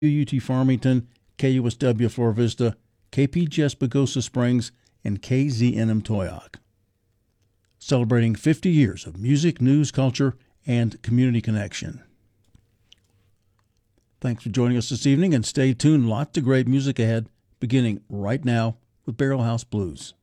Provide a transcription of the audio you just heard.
UT Farmington, KUSW Flora Vista, KPGS Pagosa Springs, and KZNM Toyoak. Celebrating 50 years of music, news, culture, and community connection. Thanks for joining us this evening, and stay tuned. Lots of great music ahead, beginning right now with Barrel House Blues.